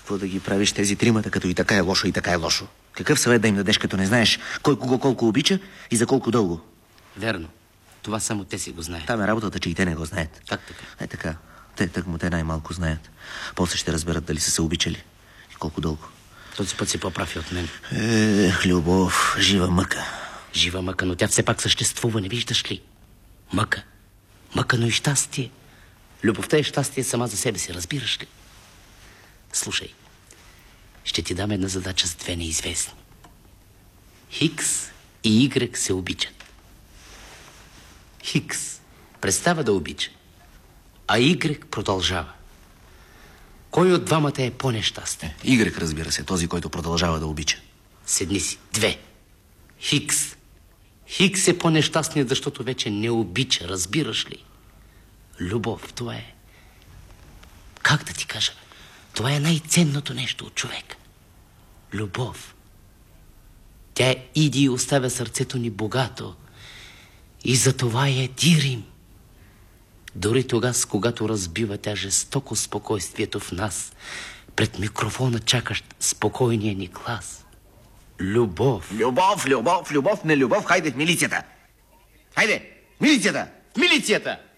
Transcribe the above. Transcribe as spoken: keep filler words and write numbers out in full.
Какво да ги правиш тези тримата, като и така е лошо, и така е лошо? Какъв съвет да им дадеш, като не знаеш кой кого колко обича и за колко дълго? Верно. Това само те си го знаят. Там е работата, че и те не го знаят. Как така? Е така. Те тъкмо те най-малко знаят. После ще разберат дали са се обичали и колко дълго. Този път си по-прав и от мен. Ех, любов, жива мъка. Жива мъка, но тя все пак съществува, не виждаш ли? Мъка. Мъка, но и щастие. Любовта и щастие сама за себе си, разбираш ли? Слушай, ще ти дам една задача с две неизвестни. Хикс и Y се обичат. Хикс престава да обича, а Y продължава. Кой от двамата е по-нещастен? Y, разбира се, този, който продължава да обича. Седни си. Две. Хикс. Хикс е по-нещастният, защото вече не обича, разбираш ли? Любов, това е... Как да ти кажа? Това е най-ценното нещо от човек. Любов. Тя иди и оставя сърцето ни богато. И за това я дирим. Дори тогас, когато разбива тя жестоко спокойствието в нас, пред микрофона чакащ спокойния ни глас. Любов. Любов, любов, любов, не любов. Хайде в милицията. Хайде, в милицията. В милицията!